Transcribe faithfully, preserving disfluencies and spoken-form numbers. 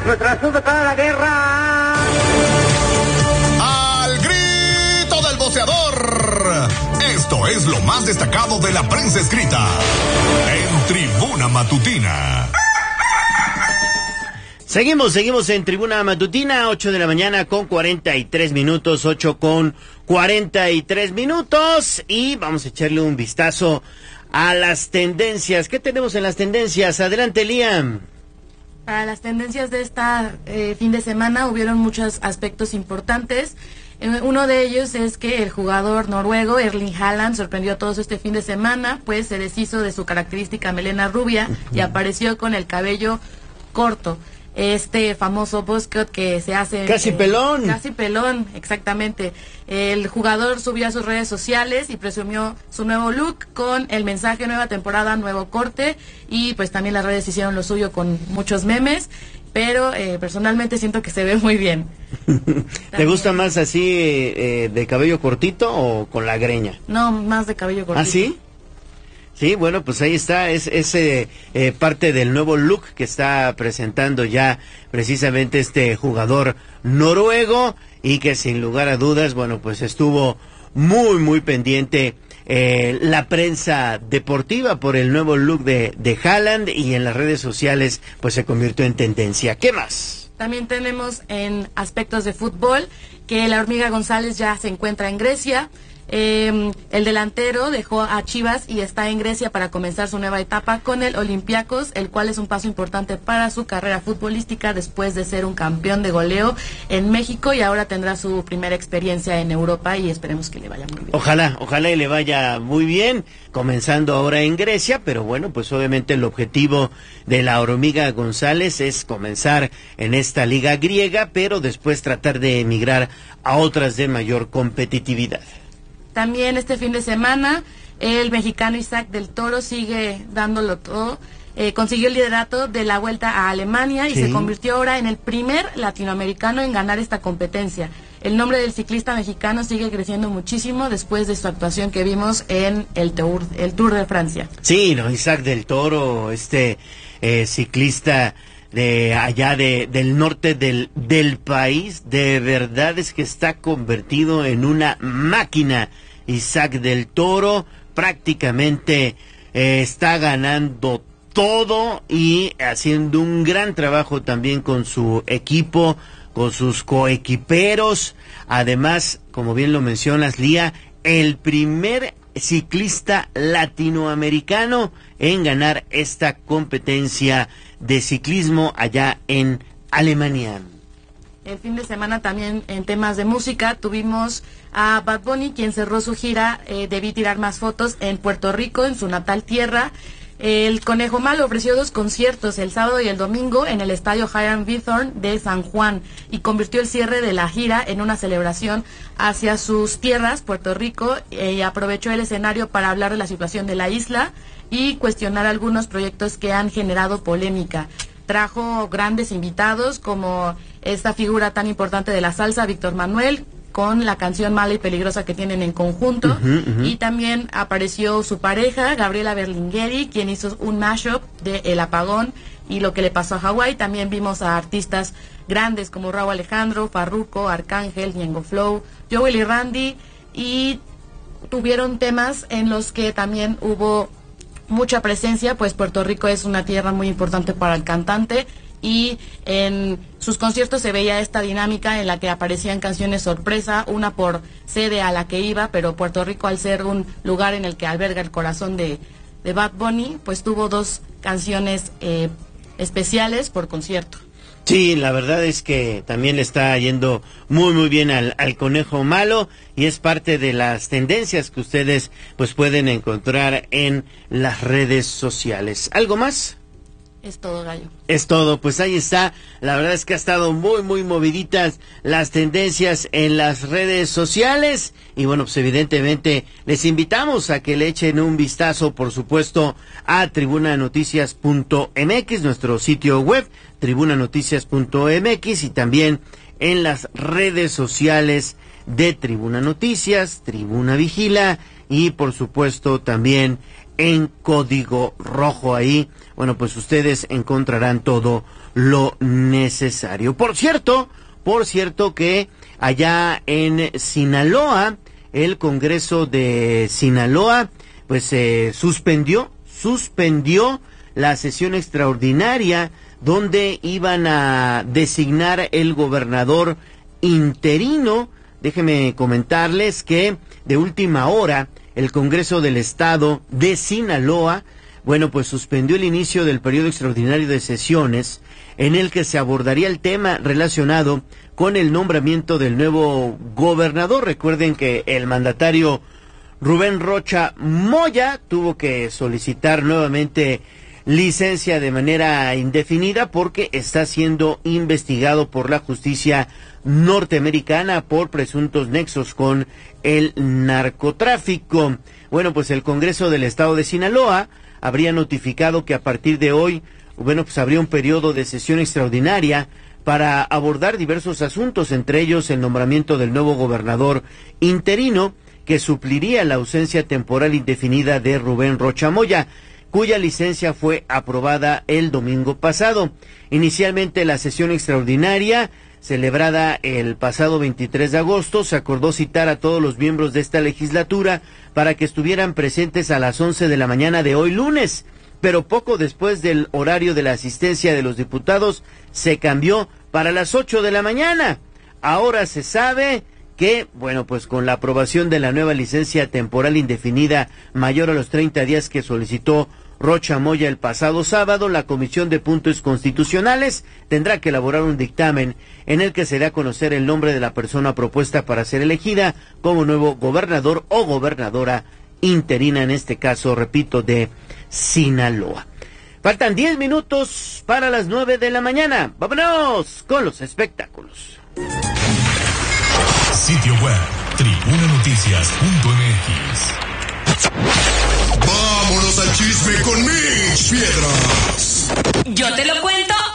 nuestro asunto para la guerra. Al grito del boceador. Esto es lo más destacado de la prensa escrita en Tribuna Matutina. Seguimos, seguimos en Tribuna Matutina, ocho de la mañana con cuarenta y tres minutos, ocho con cuarenta y tres minutos, y vamos a echarle un vistazo a las tendencias. ¿Qué tenemos en las tendencias? Adelante, Liam. Para las tendencias de esta eh, fin de semana hubieron muchos aspectos importantes. Eh, uno de ellos es que el jugador noruego Erling Haaland sorprendió a todos este fin de semana, pues se deshizo de su característica melena rubia y apareció con el cabello corto. Este famoso buzzcut que se hace... Casi eh, pelón. Casi pelón, exactamente. El jugador subió a sus redes sociales y presumió su nuevo look con el mensaje nueva temporada, nuevo corte, y pues también las redes hicieron lo suyo con muchos memes, pero eh, personalmente siento que se ve muy bien. ¿Te gusta más así eh, de cabello cortito o con la greña? No, más de cabello cortito. ¿Ah, sí? Sí, bueno, pues ahí está, es, es eh, eh, parte del nuevo look que está presentando ya precisamente este jugador noruego, y que sin lugar a dudas, bueno, pues estuvo muy, muy pendiente eh, la prensa deportiva por el nuevo look de, de Haaland, y en las redes sociales pues se convirtió en tendencia. ¿Qué más? También tenemos en aspectos de fútbol que la Hormiga González ya se encuentra en Grecia. Eh, el delantero dejó a Chivas y está en Grecia para comenzar su nueva etapa con el Olympiacos, el cual es un paso importante para su carrera futbolística después de ser un campeón de goleo en México, y ahora tendrá su primera experiencia en Europa y esperemos que le vaya muy bien. Ojalá, ojalá y le vaya muy bien, comenzando ahora en Grecia, pero bueno, pues obviamente el objetivo de la Hormiga González es comenzar en esta liga griega, pero después tratar de emigrar a otras de mayor competitividad. También este fin de semana, el mexicano Isaac del Toro sigue dándolo todo. Eh, consiguió el liderato de la Vuelta a Alemania y sí. se convirtió ahora en el primer latinoamericano en ganar esta competencia. El nombre del ciclista mexicano sigue creciendo muchísimo después de su actuación que vimos en el Tour, el Tour de Francia. Sí, no, Isaac del Toro, este eh, ciclista de allá de, del norte del, del país, de verdad es que está convertido en una máquina. Isaac del Toro prácticamente eh, está ganando todo y haciendo un gran trabajo también con su equipo, con sus coequiperos. Además, como bien lo mencionas, Lía, el primer ciclista latinoamericano en ganar esta competencia de ciclismo allá en Alemania. El fin de semana también en temas de música tuvimos a Bad Bunny, quien cerró su gira eh, Debí tirar más fotos en Puerto Rico, en su natal tierra. El Conejo Malo ofreció dos conciertos el sábado y el domingo en el estadio Hiram Bithorn de San Juan y convirtió el cierre de la gira en una celebración hacia sus tierras, Puerto Rico, eh, y aprovechó el escenario para hablar de la situación de la isla y cuestionar algunos proyectos que han generado polémica. Trajo grandes invitados como esta figura tan importante de la salsa, Víctor Manuel, con la canción Mala y Peligrosa que tienen en conjunto, uh-huh, uh-huh. y también apareció su pareja, Gabriela Berlingeri, quien hizo un mashup de El Apagón y Lo que le pasó a Hawái. También vimos a artistas grandes como Rauw Alejandro, Farruko, Arcángel, Ñengo Flow, Joel y Randy, y tuvieron temas en los que también hubo mucha presencia, pues Puerto Rico es una tierra muy importante para el cantante, y en sus conciertos se veía esta dinámica en la que aparecían canciones sorpresa, una por sede a la que iba, pero Puerto Rico, al ser un lugar en el que alberga el corazón de, de Bad Bunny, pues tuvo dos canciones eh, especiales por concierto. Sí, la verdad es que también le está yendo muy muy bien al, al Conejo Malo, y es parte de las tendencias que ustedes pues pueden encontrar en las redes sociales. ¿Algo más? Es todo, Gallo. Es todo, pues ahí está. La verdad es que ha estado muy, muy moviditas las tendencias en las redes sociales. Y bueno, pues evidentemente les invitamos a que le echen un vistazo, por supuesto, a tribuna noticias punto m x, nuestro sitio web, tribuna noticias punto m x, y también en las redes sociales de Tribuna Noticias, Tribuna Vigila, y por supuesto también en Código Rojo. Ahí, bueno, pues ustedes encontrarán todo lo necesario. Por cierto, por cierto que allá en Sinaloa, el Congreso de Sinaloa, pues eh, suspendió, suspendió la sesión extraordinaria donde iban a designar el gobernador interino. Déjenme comentarles que de última hora el Congreso del Estado de Sinaloa, bueno, pues suspendió el inicio del periodo extraordinario de sesiones en el que se abordaría el tema relacionado con el nombramiento del nuevo gobernador. Recuerden que el mandatario Rubén Rocha Moya tuvo que solicitar nuevamente licencia de manera indefinida porque está siendo investigado por la justicia norteamericana por presuntos nexos con el narcotráfico. Bueno, pues el Congreso del Estado de Sinaloa habría notificado que a partir de hoy, bueno, pues habría un periodo de sesión extraordinaria para abordar diversos asuntos, entre ellos el nombramiento del nuevo gobernador interino que supliría la ausencia temporal indefinida de Rubén Rocha Moya, cuya licencia fue aprobada el domingo pasado. Inicialmente la sesión extraordinaria, celebrada el pasado veintitrés de agosto, se acordó citar a todos los miembros de esta legislatura para que estuvieran presentes a las once de la mañana de hoy lunes, pero poco después del horario de la asistencia de los diputados se cambió para las ocho de la mañana. Ahora se sabe que, bueno, pues con la aprobación de la nueva licencia temporal indefinida mayor a los treinta días que solicitó Rocha Moya el pasado sábado, la Comisión de Puntos Constitucionales tendrá que elaborar un dictamen en el que se dé a conocer el nombre de la persona propuesta para ser elegida como nuevo gobernador o gobernadora interina, en este caso, repito, de Sinaloa. Faltan diez minutos para las nueve de la mañana. Vámonos con los espectáculos. Sitio web, tribuna noticias punto m x. Vámonos al chisme con Mitch Piedras. Yo te lo cuento